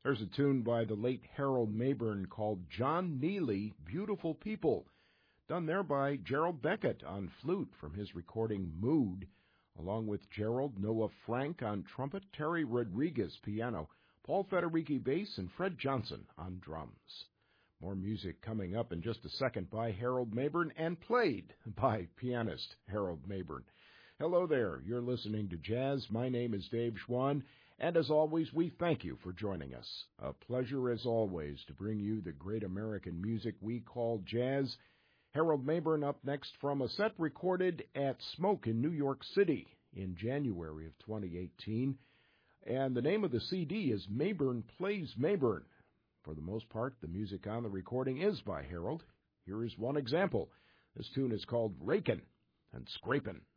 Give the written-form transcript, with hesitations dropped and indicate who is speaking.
Speaker 1: There's a tune by the late Harold Mabern called John Neely, Beautiful People, done there by Gerald Beckett on flute from his recording Mood, along with Gerald, Noah Frank on trumpet, Terry Rodriguez piano, Paul Federici bass, and Fred Johnson on drums. More music coming up in just a second by Harold Mabern and played by pianist Harold Mabern. Hello there. You're listening to Jazz. My name is Dave Schwann. And as always, we thank you for joining us. A pleasure as always to bring you the great American music we call jazz. Harold Mabern up next from a set recorded at Smoke in New York City in January of 2018. And the name of the CD is Mabern Plays Mabern. For the most part, the music on the recording is by Harold. Here is one example. This tune is called Rakin' and Scrapin'.